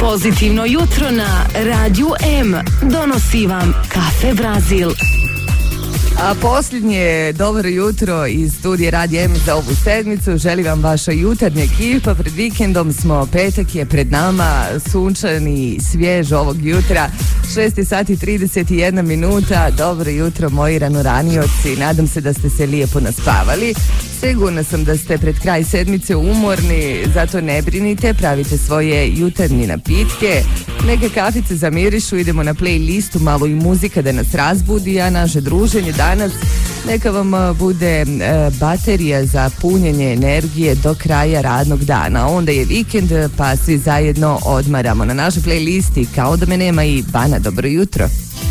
Pozitivno jutro na Radiju M donosi vam Kafe Brazil. A posljednje dobro jutro iz studije Radija M za ovu sedmicu. Želim vam vaša jutarnja ekipa. Pred vikendom smo, petak je pred nama, sunčani, svjež ovog jutra. 6 sati 31 minuta. Dobro jutro moji ranoranioci. Nadam se da ste se lijepo naspavali. Sigurna sam da ste pred kraj sedmice umorni, zato ne brinite, pravite svoje jutarnje napitke. Neke kafice zamirišu, idemo na playlistu, malo i muzika da nas razbudi, a naše druženje danas neka vam bude baterija za punjenje energije do kraja radnog dana. Onda je vikend, pa svi zajedno odmaramo. Na našoj playlisti Kao da me nema i Bana, dobro jutro.